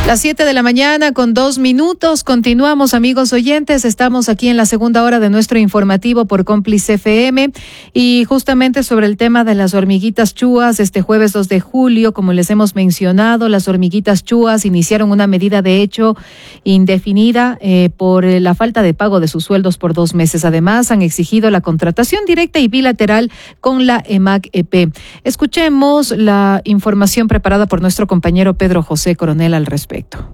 Las 7 de la mañana con 2 minutos. Continuamos, amigos oyentes. Estamos aquí en la segunda hora de nuestro informativo por Cómplice FM y justamente sobre el tema de las hormiguitas chúas. Este jueves 2 de julio, como les hemos mencionado, las hormiguitas chúas iniciaron una medida de hecho indefinida por la falta de pago de sus sueldos por 2 meses. Además, han exigido la contratación directa y bilateral con la EMAC-EP. Escuchemos la información preparada por nuestro compañero Pedro José Coronel al respecto.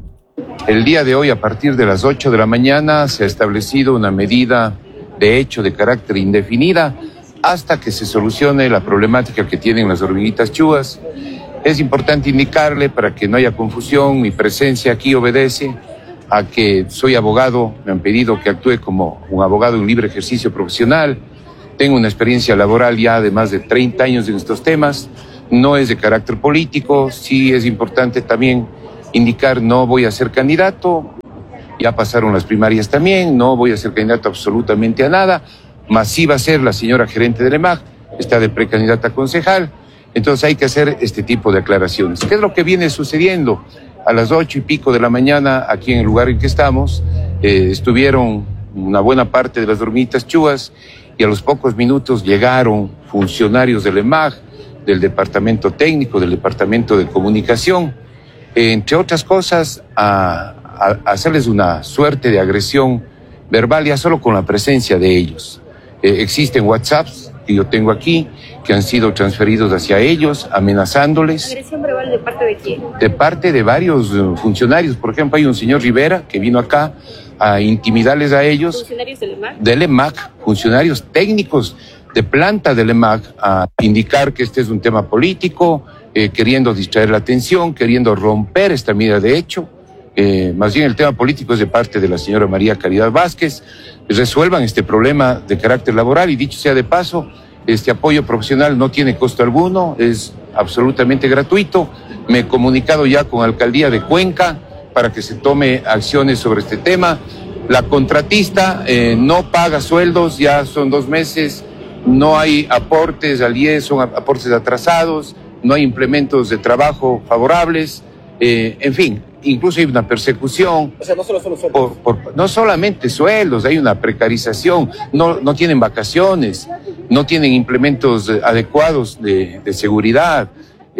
El día de hoy, a partir de las 8 de la mañana, se ha establecido una medida de hecho de carácter indefinida hasta que se solucione la problemática que tienen las hormiguitas chúas. Es importante indicarle, para que no haya confusión, mi presencia aquí obedece a que soy abogado, me han pedido que actúe como un abogado en libre ejercicio profesional, tengo una experiencia laboral ya de más de 30 años en estos temas, no es de carácter político, sí es importante también indicar, no voy a ser candidato, ya pasaron las primarias también, no voy a ser candidato absolutamente a nada, mas sí va a ser la señora gerente del EMAG, está de precandidata a concejal, entonces hay que hacer este tipo de aclaraciones. ¿Qué es lo que viene sucediendo? A las 8 y pico de la mañana, aquí en el lugar en que estamos, estuvieron una buena parte de las hormiguitas chúas y a los pocos minutos llegaron funcionarios del EMAG, del departamento técnico, del departamento de comunicación, entre otras cosas, a hacerles una suerte de agresión verbal ya solo con la presencia de ellos. Existen WhatsApps que yo tengo aquí, que han sido transferidos hacia ellos, amenazándoles. ¿Agresión verbal de parte de quién? De parte de varios funcionarios. Por ejemplo, hay un señor Rivera que vino acá a intimidarles a ellos. ¿Funcionarios del EMAC? Del EMAC, funcionarios técnicos de planta del EMAC, a indicar que este es un tema político, queriendo distraer la atención, queriendo romper esta medida de hecho. Más bien el tema político es de parte de la señora María Caridad Vázquez. Resuelvan este problema de carácter laboral y, dicho sea de paso, este apoyo profesional no tiene costo alguno, es absolutamente gratuito. Me he comunicado ya con la alcaldía de Cuenca para que se tome acciones sobre este tema. La contratista no paga sueldos, ya son 2 meses, no hay aportes al IES, son aportes atrasados, no hay implementos de trabajo favorables, en fin, incluso hay una persecución. O sea, no solo son los sueldos. No solamente sueldos, hay una precarización, no tienen vacaciones, no tienen implementos adecuados de seguridad,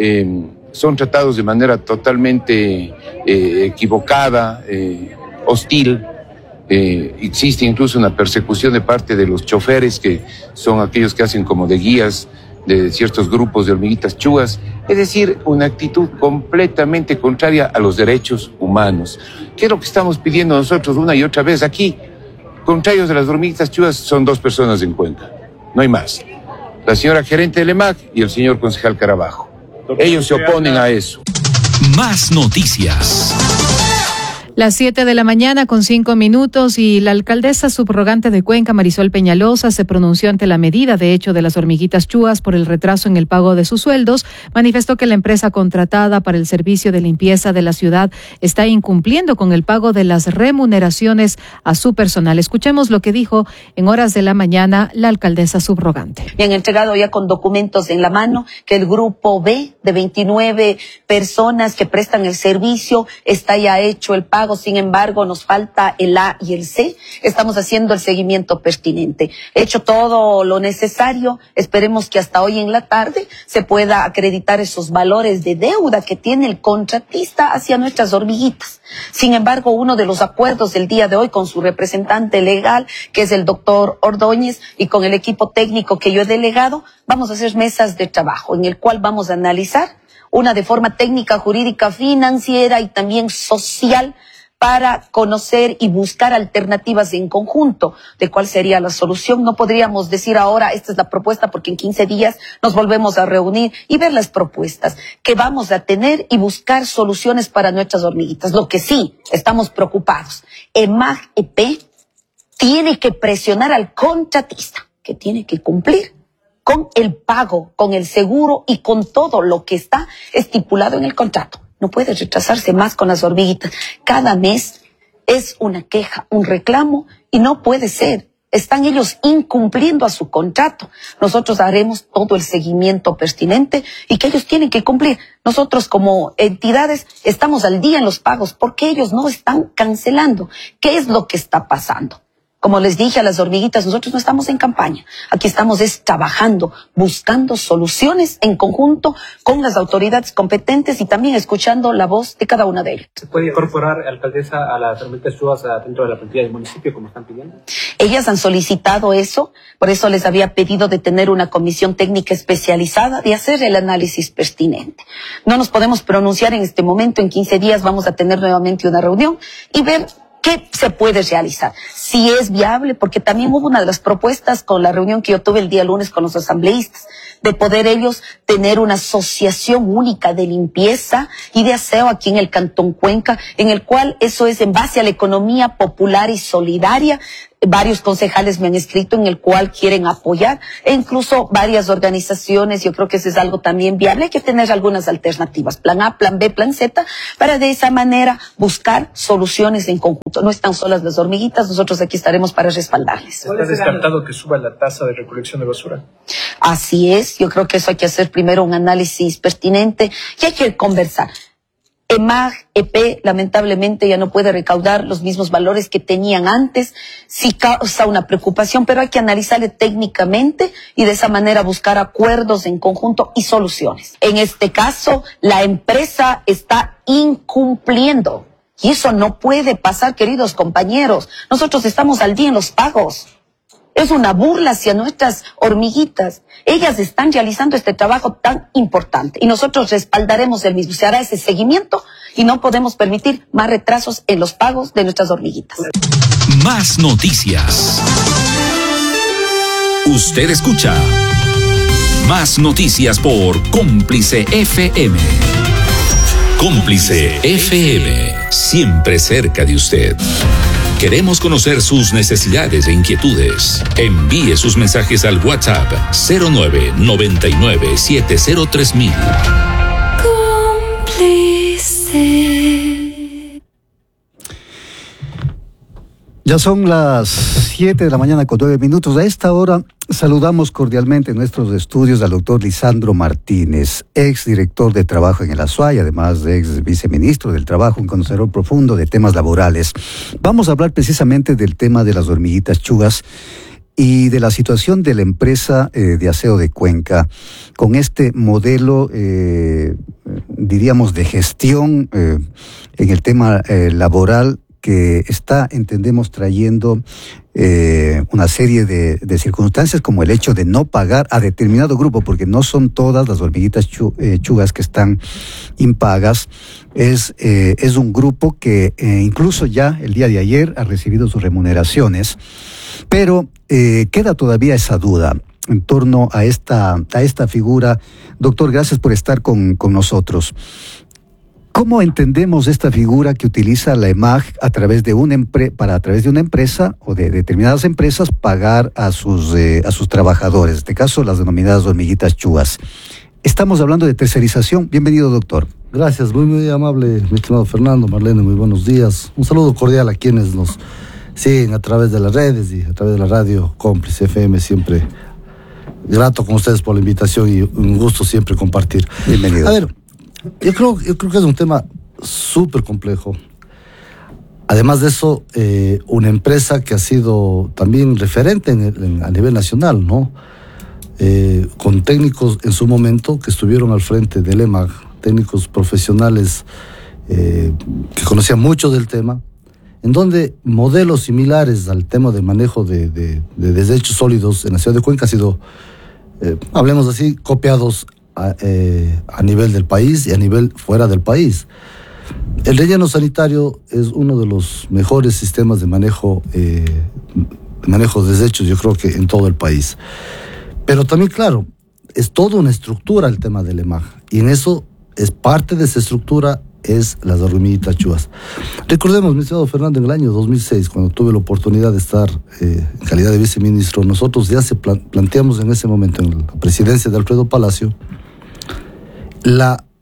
son tratados de manera totalmente equivocada, hostil. Existe incluso una persecución de parte de los choferes, que son aquellos que hacen como de guías de ciertos grupos de hormiguitas chúas, es decir, una actitud completamente contraria a los derechos humanos. ¿Qué es lo que estamos pidiendo nosotros una y otra vez aquí? Contrarios de las hormiguitas chúas son 2 personas en Cuenca, no hay más. La señora gerente del EMAC y el señor concejal Carabajo. Ellos se oponen a eso. Más noticias. Las 7 de la mañana con 5 minutos y la alcaldesa subrogante de Cuenca, Marisol Peñalosa, se pronunció ante la medida de hecho de las hormiguitas chúas por el retraso en el pago de sus sueldos. Manifestó que la empresa contratada para el servicio de limpieza de la ciudad está incumpliendo con el pago de las remuneraciones a su personal. Escuchemos lo que dijo en horas de la mañana la alcaldesa subrogante. Me han entregado ya con documentos en la mano que el grupo B de 29 personas que prestan el servicio está ya hecho el pago. Sin embargo, nos falta el A y el C. Estamos haciendo el seguimiento pertinente. He hecho todo lo necesario. Esperemos que hasta hoy en la tarde se pueda acreditar esos valores de deuda que tiene el contratista hacia nuestras hormiguitas. Sin embargo, uno de los acuerdos del día de hoy con su representante legal, que es el doctor Ordóñez, y con el equipo técnico que yo he delegado, vamos a hacer mesas de trabajo en el cual vamos a analizar una de forma técnica, jurídica, financiera y también social, para conocer y buscar alternativas en conjunto de cuál sería la solución. No podríamos decir ahora esta es la propuesta, porque en 15 días nos volvemos a reunir y ver las propuestas que vamos a tener y buscar soluciones para nuestras hormiguitas. Lo que sí estamos preocupados, EMAG-EP tiene que presionar al contratista, que tiene que cumplir con el pago, con el seguro y con todo lo que está estipulado en el contrato. No puede retrasarse más con las hormiguitas. Cada mes es una queja, un reclamo, y no puede ser. están ellos incumpliendo a su contrato. Nosotros haremos todo el seguimiento pertinente y que ellos tienen que cumplir. Nosotros como entidades estamos al día en los pagos porque ellos no están cancelando. ¿Qué es lo que está pasando? Como les dije a las hormiguitas, nosotros no estamos en campaña. Aquí estamos trabajando, buscando soluciones en conjunto con las autoridades competentes y también escuchando la voz de cada una de ellas. ¿Se puede incorporar, alcaldesa, a las hormiguitas chuvas dentro de la plantilla del municipio, como están pidiendo? Ellas han solicitado eso, por eso les había pedido de tener una comisión técnica especializada de hacer el análisis pertinente. No nos podemos pronunciar en este momento, en 15 días vamos a tener nuevamente una reunión y ver qué se puede realizar, si es viable, porque también hubo una de las propuestas con la reunión que yo tuve el día lunes con los asambleístas, de poder ellos tener una asociación única de limpieza y de aseo aquí en el Cantón Cuenca, en el cual eso es en base a la economía popular y solidaria. Varios concejales me han escrito en el cual quieren apoyar e incluso varias organizaciones. Yo creo que eso es algo también viable. Hay que tener algunas alternativas, plan A, plan B, plan Z, para de esa manera buscar soluciones en conjunto. No están solas las hormiguitas, nosotros aquí estaremos para respaldarles. ¿Está descartado que suba la tasa de recolección de basura? Así es, yo creo que eso hay que hacer primero un análisis pertinente y hay que conversar. EMAG, EP, lamentablemente ya no puede recaudar los mismos valores que tenían antes. Sí causa una preocupación, pero hay que analizarle técnicamente y de esa manera buscar acuerdos en conjunto y soluciones. En este caso, la empresa está incumpliendo y eso no puede pasar, queridos compañeros. Nosotros estamos al día en los pagos. Es una burla hacia nuestras hormiguitas. Ellas están realizando este trabajo tan importante y nosotros respaldaremos el mismo. Se hará ese seguimiento y no podemos permitir más retrasos en los pagos de nuestras hormiguitas. Más noticias. Usted escucha Más Noticias por Cómplice FM. Cómplice FM, siempre cerca de usted. Queremos conocer sus necesidades e inquietudes. Envíe sus mensajes al WhatsApp 0999703000. Cómplice. Ya son las 7 de la mañana con 9 minutos. A esta hora saludamos cordialmente en nuestros estudios al doctor Lisandro Martínez, ex director de trabajo en el Azuay, además de ex viceministro del Trabajo, un conocedor profundo de temas laborales. Vamos a hablar precisamente del tema de las hormiguitas chugas y de la situación de la empresa de aseo de Cuenca con este modelo, diríamos, de gestión en el tema laboral que está, entendemos, trayendo una serie de circunstancias como el hecho de no pagar a determinado grupo, porque no son todas las hormiguitas chugas que están impagas. Es un grupo que incluso ya el día de ayer ha recibido sus remuneraciones, pero queda todavía esa duda en torno a esta figura. Doctor, gracias por estar con nosotros. ¿Cómo entendemos esta figura que utiliza la EMAG a través de una empresa o de determinadas empresas pagar a sus trabajadores, en este caso las denominadas hormiguitas chugas? Estamos hablando de tercerización. Bienvenido, doctor. Gracias, muy amable, mi estimado Fernando, Marlene, muy buenos días. Un saludo cordial a quienes nos siguen a través de las redes y a través de la radio Cómplice FM, siempre grato con ustedes por la invitación y un gusto siempre compartir. Bienvenido. A ver, Yo creo que es un tema súper complejo. Además de eso, una empresa que ha sido también referente a nivel nacional, ¿no? Con técnicos en su momento que estuvieron al frente del EMAG, técnicos profesionales que conocían mucho del tema, en donde modelos similares al tema de manejo de desechos sólidos en la ciudad de Cuenca han sido, hablemos así, copiados a nivel del país y a nivel fuera del país. El relleno sanitario es uno de los mejores sistemas de manejo de desechos, yo creo que en todo el país. Pero también, claro, es toda una estructura el tema del EMAG, y en eso es parte de esa estructura es las hormiguitas chugas. Recordemos, mi estimado Fernando, en el año 2006, cuando tuve la oportunidad de estar en calidad de viceministro, nosotros ya planteamos en ese momento, en la presidencia de Alfredo Palacio, la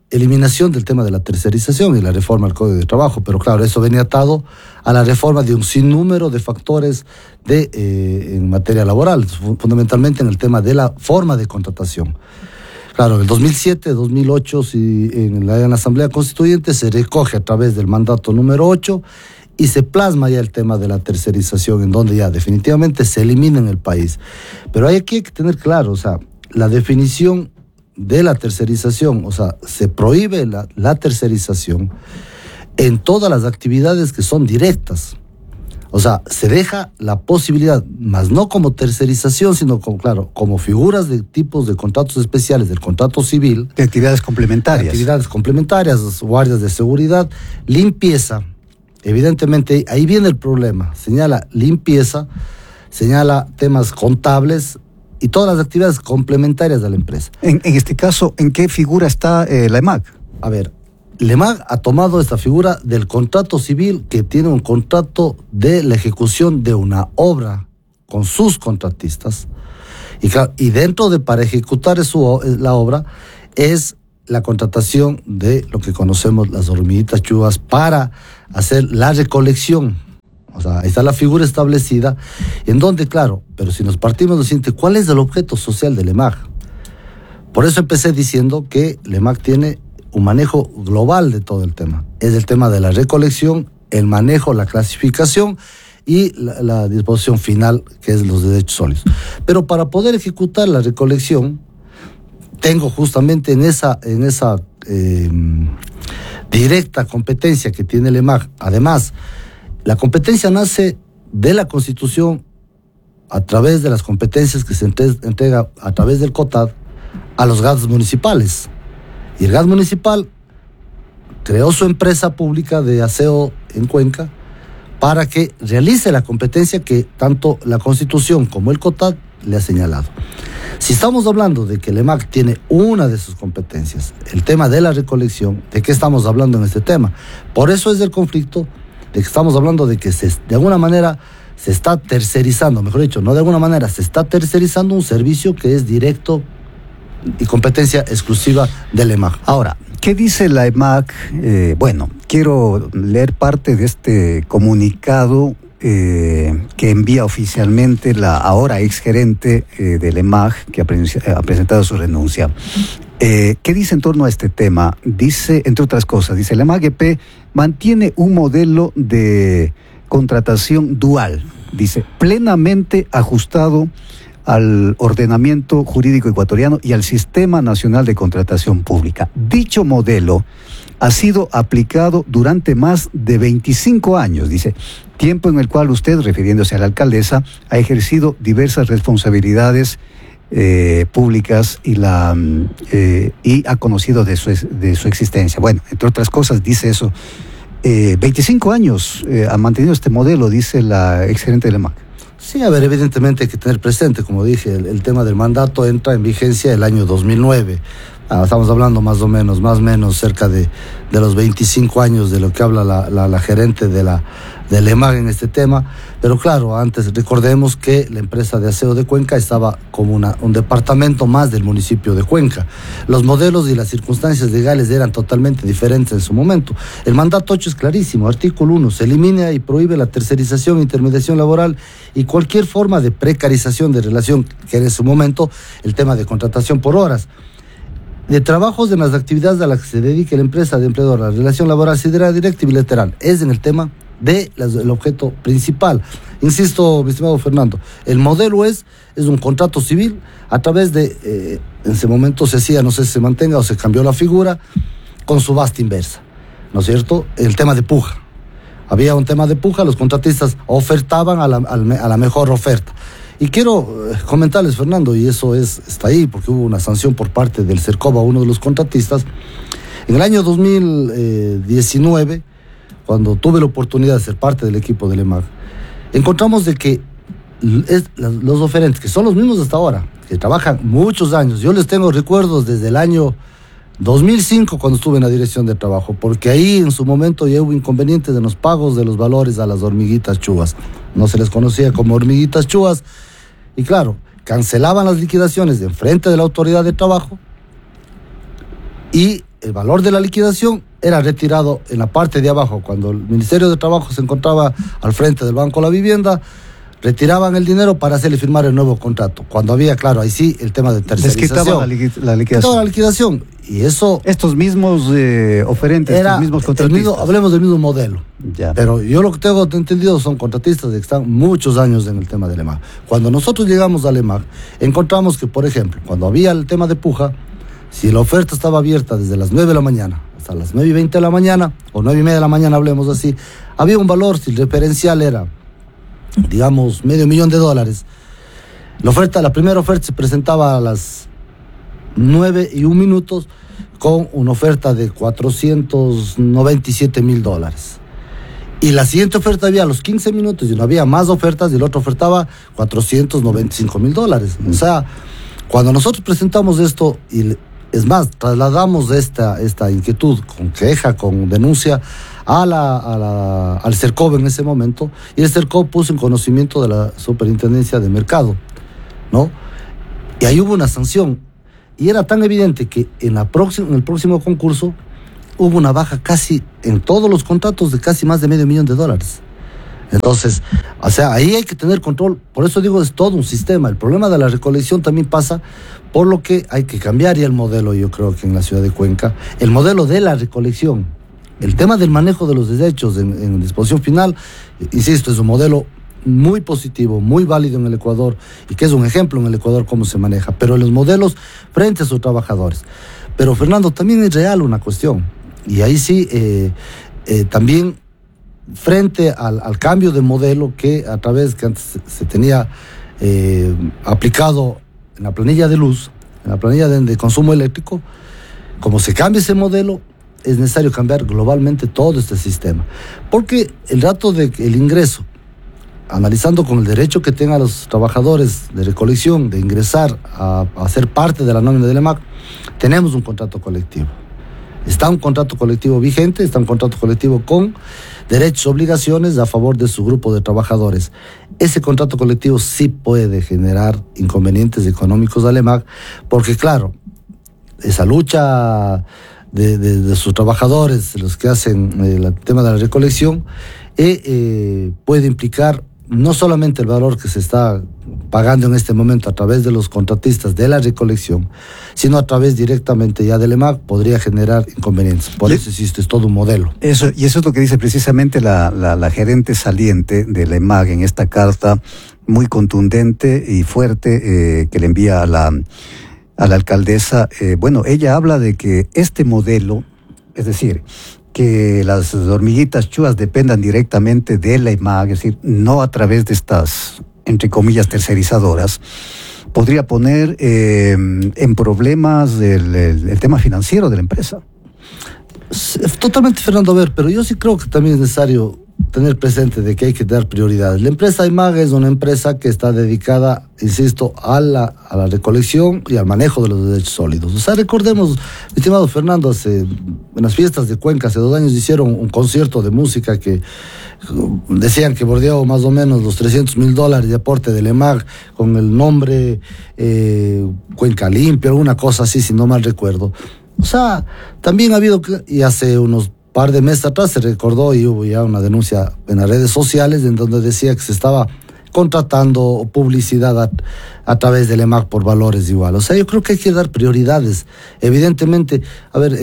eliminación del tema de la tercerización y la reforma al Código de Trabajo, pero claro, eso venía atado a la reforma de un sinnúmero de factores en materia laboral, fundamentalmente en el tema de la forma de contratación. Claro, en el 2007, 2008, en la Asamblea Constituyente se recoge a través del mandato número 8 y se plasma ya el tema de la tercerización, en donde ya definitivamente se elimina en el país. Pero aquí hay que tener claro, o sea, la definición de la tercerización, o sea, se prohíbe la tercerización en todas las actividades que son directas. O sea, se deja la posibilidad, más no como tercerización, sino como, claro, como figuras de tipos de contratos especiales del contrato civil. De actividades complementarias. Actividades complementarias, guardias de seguridad, limpieza. Evidentemente, ahí viene el problema. Señala limpieza, señala temas contables y todas las actividades complementarias de la empresa. En este caso, ¿en qué figura está la EMAG? A ver, la EMAG ha tomado esta figura del contrato civil, que tiene un contrato de la ejecución de una obra con sus contratistas, y dentro de, para ejecutar la obra, es la contratación de lo que conocemos las hormiguitas chuvas para hacer la recolección. O sea, ahí está la figura establecida, en donde, claro, pero si nos partimos del siguiente, ¿cuál es el objeto social del EMAG? Por eso empecé diciendo que el EMAG tiene un manejo global de todo el tema. Es el tema de la recolección, el manejo, la clasificación y la disposición final, que es los derechos sólidos. Pero para poder ejecutar la recolección, tengo justamente en esa directa competencia que tiene el EMAG. Además, la competencia nace de la Constitución a través de las competencias que se entrega a través del COTAD a los GADs municipales. Y el GAD municipal creó su empresa pública de aseo en Cuenca para que realice la competencia que tanto la Constitución como el COTAD le ha señalado. Si estamos hablando de que el EMAG tiene una de sus competencias, el tema de la recolección, ¿de qué estamos hablando en este tema? Por eso es del conflicto, de que estamos hablando de que de alguna manera se está tercerizando, mejor dicho, no de alguna manera, se está tercerizando un servicio que es directo y competencia exclusiva del EMAG. Ahora, ¿qué dice la EMAG? Bueno, quiero leer parte de este comunicado que envía oficialmente la ahora exgerente del EMAG, que ha presentado su renuncia. ¿Qué dice en torno a este tema? Dice, entre otras cosas, dice, la EMAG-EP mantiene un modelo de contratación dual, dice, plenamente ajustado al ordenamiento jurídico ecuatoriano y al Sistema Nacional de Contratación Pública. Dicho modelo ha sido aplicado durante más de 25 años, dice, tiempo en el cual usted, refiriéndose a la alcaldesa, ha ejercido diversas responsabilidades públicas y ha conocido de su existencia. Bueno, entre otras cosas dice eso. 25 años ha mantenido este modelo, dice la exgerente del EMAG. Sí, a ver, evidentemente hay que tener presente, como dije, el tema del mandato entra en vigencia el año 2009. Estamos hablando más o menos cerca de los 25 años de lo que habla la gerente del EMAG en este tema. Pero claro, antes recordemos que la empresa de aseo de Cuenca estaba como un departamento más del municipio de Cuenca. Los modelos y las circunstancias legales eran totalmente diferentes en su momento. El mandato 8 es clarísimo, artículo 1, se elimina y prohíbe la tercerización, intermediación laboral y cualquier forma de precarización de relación, que en su momento el tema de contratación por horas. De trabajos en las actividades a las que se dedique la empresa de empleador, la relación laboral será directa y bilateral. Es en el tema del objeto principal. Insisto, mi estimado Fernando, el modelo es un contrato civil a través de, en ese momento se hacía, no sé si se mantenga o se cambió la figura, con subasta inversa, ¿no es cierto? El tema de puja. Había un tema de puja, los contratistas ofertaban a la mejor oferta. Y quiero comentarles, Fernando, y eso está ahí, porque hubo una sanción por parte del CERCOB a uno de los contratistas. En el año 2019, cuando tuve la oportunidad de ser parte del equipo del EMAG, encontramos de que los oferentes, que son los mismos hasta ahora, que trabajan muchos años, yo les tengo recuerdos desde el año 2005, cuando estuve en la dirección de trabajo, porque ahí en su momento ya hubo inconvenientes en los pagos de los valores a las hormiguitas chuvas. No se les conocía como hormiguitas chuvas, y claro, cancelaban las liquidaciones de enfrente de la autoridad de trabajo y el valor de la liquidación era retirado en la parte de abajo. Cuando el Ministerio de Trabajo se encontraba al frente del Banco de la Vivienda, retiraban el dinero para hacerle firmar el nuevo contrato. Cuando había, claro, ahí sí, el tema de tercerización. Desquitaba la liquidación. Toda la liquidación. Y eso... Estos mismos oferentes, estos mismos contratistas. Hablemos del mismo modelo. Ya. Pero yo lo que tengo entendido son contratistas que están muchos años en el tema del EMAG. Cuando nosotros llegamos al EMAG, encontramos que, por ejemplo, cuando había el tema de puja, si la oferta estaba abierta desde las 9 de la mañana hasta las 9:20 de la mañana, o 9:30 de la mañana, hablemos así, había un valor, si el referencial era, digamos, $500,000, la primera oferta se presentaba a las 9:01 con una oferta de $497,000. Y la siguiente oferta había a los 15 minutos y no había más ofertas y el otro ofertaba $495,000. O sea, cuando nosotros presentamos esto, y es más, trasladamos esta inquietud con queja, con denuncia al CERCOB en ese momento, y el CERCOB puso en conocimiento de la Superintendencia de Mercado, ¿no? Y ahí hubo una sanción. Y era tan evidente que en el próximo concurso hubo una baja casi en todos los contratos de casi más de $500,000. Entonces, o sea, ahí hay que tener control. Por eso digo, es todo un sistema. El problema de la recolección también pasa por lo que hay que cambiar ya el modelo, yo creo que en la ciudad de Cuenca, el modelo de la recolección. El tema del manejo de los desechos en disposición final, insisto, es un modelo muy positivo, muy válido en el Ecuador y que es un ejemplo en el Ecuador cómo se maneja, pero los modelos frente a sus trabajadores. Pero Fernando, también es real una cuestión, y ahí sí, también frente al cambio de modelo que a través que antes se tenía aplicado en la planilla de luz, en la planilla de consumo eléctrico, como se cambia ese modelo, es necesario cambiar globalmente todo este sistema, porque el dato del ingreso, analizando con el derecho que tengan los trabajadores de recolección de ingresar a ser parte de la nómina del EMAG, tenemos un contrato colectivo. Está un contrato colectivo vigente, está un contrato colectivo con derechos y obligaciones a favor de su grupo de trabajadores. Ese contrato colectivo sí puede generar inconvenientes económicos al EMAG, porque claro, esa lucha de sus trabajadores, los que hacen el tema de la recolección, puede implicar no solamente el valor que se está pagando en este momento a través de los contratistas de la recolección, sino a través directamente ya del EMAG, podría generar inconvenientes. Por eso existe, es todo un modelo. Y eso es lo que dice precisamente la gerente saliente del EMAG en esta carta muy contundente y fuerte que le envía a la alcaldesa. Bueno, ella habla de que este modelo, es decir, que las hormiguitas chúas dependan directamente de la EMAG, es decir, no a través de estas, entre comillas, tercerizadoras, podría poner en problemas el tema financiero de la empresa. Totalmente, Fernando, a ver, pero yo sí creo que también es necesario tener presente de que hay que dar prioridades. La empresa EMAG es una empresa que está dedicada, insisto, a la recolección y al manejo de los desechos sólidos. O sea, recordemos, mi estimado Fernando, en las fiestas de Cuenca hace 2 años hicieron un concierto de música que decían que bordeó más o menos los $300,000 de aporte del EMAG con el nombre Cuenca Limpia, alguna cosa así, si no mal recuerdo. O sea, también ha habido, y hace unos par de meses atrás se recordó y hubo ya una denuncia en las redes sociales en donde decía que se estaba contratando publicidad a través del EMAG por valores igual. O sea, yo creo que hay que dar prioridades. Evidentemente, a ver,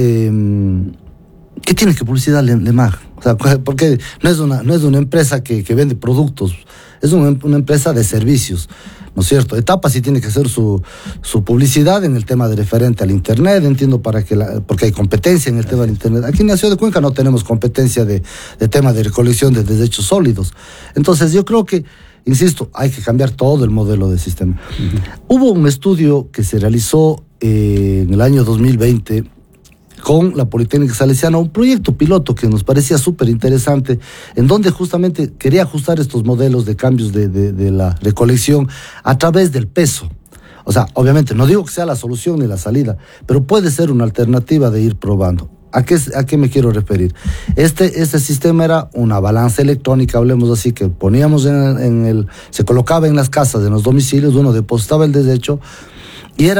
¿qué tiene que publicidad el EMAG? O sea, porque no es una empresa que vende productos, es una empresa de servicios, ¿no es cierto? Etapa sí tiene que hacer su publicidad en el tema de referente al Internet, entiendo, porque hay competencia en el tema del Internet. Aquí en la ciudad de Cuenca no tenemos competencia de tema de recolección de desechos sólidos. Entonces yo creo que, insisto, hay que cambiar todo el modelo de sistema. Hubo un estudio que se realizó en el año 2020 con la Politécnica Salesiana, un proyecto piloto que nos parecía súper interesante, en donde justamente quería ajustar estos modelos de cambios de la recolección a través del peso. O sea, obviamente, no digo que sea la solución ni la salida, pero puede ser una alternativa de ir probando. ¿A qué me quiero referir? Este sistema era una balanza electrónica, hablemos así, que poníamos se colocaba en las casas, en los domicilios, uno depositaba el desecho y era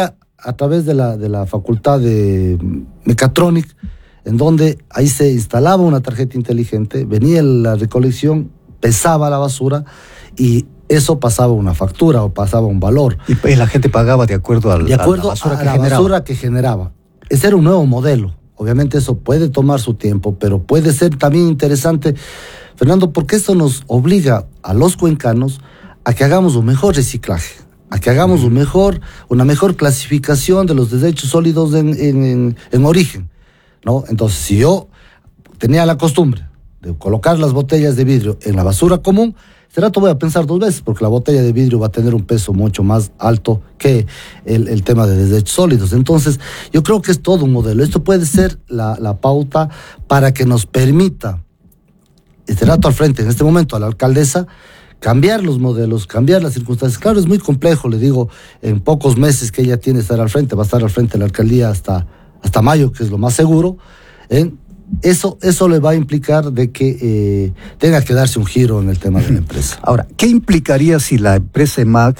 a través de la facultad de Mechatronic, en donde ahí se instalaba una tarjeta inteligente, venía la recolección, pesaba la basura y eso pasaba una factura o pasaba un valor. Y la gente pagaba de acuerdo a la basura que generaba. Ese era un nuevo modelo. Obviamente eso puede tomar su tiempo, pero puede ser también interesante, Fernando, porque esto nos obliga a los cuencanos a que hagamos un mejor reciclaje, a que hagamos una mejor clasificación de los desechos sólidos en origen, ¿no? Entonces, si yo tenía la costumbre de colocar las botellas de vidrio en la basura común, este rato voy a pensar 2 veces, porque la botella de vidrio va a tener un peso mucho más alto que el tema de desechos sólidos. Entonces, yo creo que es todo un modelo. Esto puede ser la pauta para que nos permita, este rato al frente, en este momento, a la alcaldesa, cambiar los modelos, cambiar las circunstancias. Claro, es muy complejo, le digo, en pocos meses que ella tiene que estar al frente, va a estar al frente de la alcaldía hasta mayo, que es lo más seguro. Eso le va a implicar de que tenga que darse un giro en el tema de la empresa. Ahora, ¿qué implicaría si la empresa EMAC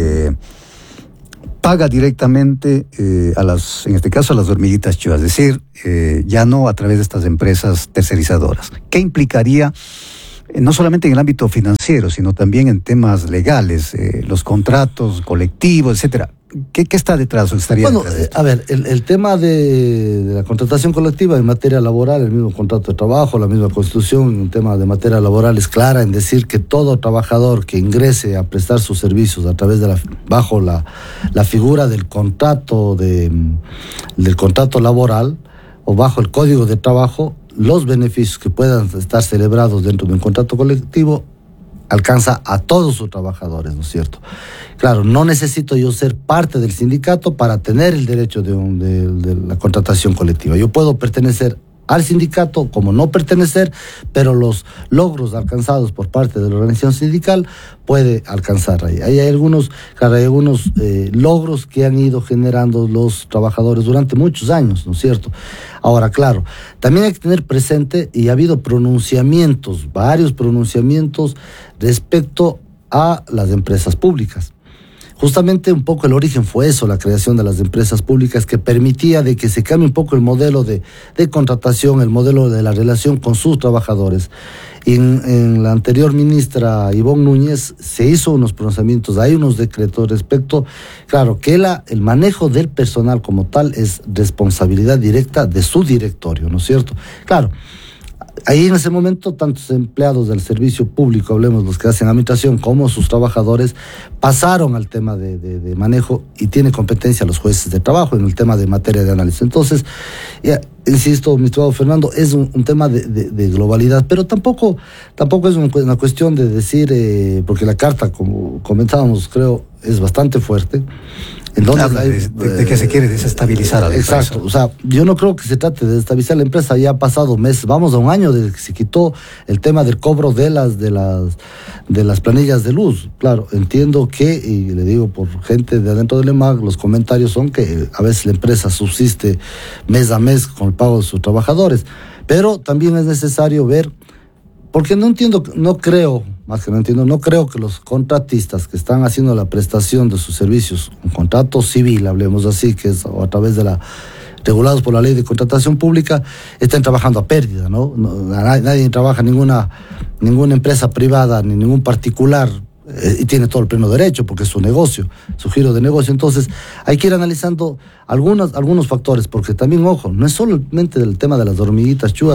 paga directamente en este caso a las hormiguitas Chua, es decir, ya no a través de estas empresas tercerizadoras? ¿Qué implicaría no solamente en el ámbito financiero, sino también en temas legales, los contratos colectivos, etcétera? ¿Qué está detrás o estaría detrás de esto? A ver, el tema de la contratación colectiva en materia laboral, el mismo contrato de trabajo, la misma Constitución, un tema de materia laboral es clara en decir que todo trabajador que ingrese a prestar sus servicios a través de bajo la figura del contrato laboral o bajo el Código de Trabajo, los beneficios que puedan estar celebrados dentro de un contrato colectivo alcanza a todos sus trabajadores, ¿no es cierto? Claro, no necesito yo ser parte del sindicato para tener el derecho de la contratación colectiva. Yo puedo pertenecer al sindicato como no pertenecer, pero los logros alcanzados por parte de la organización sindical puede alcanzar ahí. Hay algunos logros que han ido generando los trabajadores durante muchos años, ¿no es cierto? Ahora, claro, también hay que tener presente, y ha habido varios pronunciamientos respecto a las empresas públicas. Justamente un poco el origen fue eso, la creación de las empresas públicas, que permitía de que se cambie un poco el modelo de contratación, el modelo de la relación con sus trabajadores. En la anterior ministra Ivonne Núñez se hizo unos pronunciamientos, hay unos decretos respecto, claro, que el manejo del personal como tal es responsabilidad directa de su directorio, ¿no es cierto? Claro. Ahí en ese momento, tantos empleados del servicio público, hablemos los que hacen administración, como sus trabajadores, pasaron al tema de manejo y tiene competencia los jueces de trabajo en el tema de materia de análisis. Entonces, insisto, mi estimado Fernando, es un tema de globalidad, pero tampoco es una cuestión de decir, porque la carta, como comentábamos, creo, es bastante fuerte. Entonces, de que se quiere desestabilizar a la empresa. Exacto, o sea, yo no creo que se trate de desestabilizar la empresa, ya ha pasado meses, vamos a un año desde que se quitó el tema del cobro de las planillas de luz. Claro, entiendo que, y le digo por gente de adentro del EMAC, los comentarios son que a veces la empresa subsiste mes a mes con el pago de sus trabajadores, pero también es necesario ver, porque no creo que los contratistas que están haciendo la prestación de sus servicios, un contrato civil, hablemos así, que es a través de regulados por la ley de contratación pública, estén trabajando a pérdida, ¿no? Nadie trabaja, ninguna empresa privada, ni ningún particular, y tiene todo el pleno derecho, porque es su negocio, su giro de negocio. Entonces, hay que ir analizando algunos factores, porque también, ojo, no es solamente el tema de las hormiguitas Chua,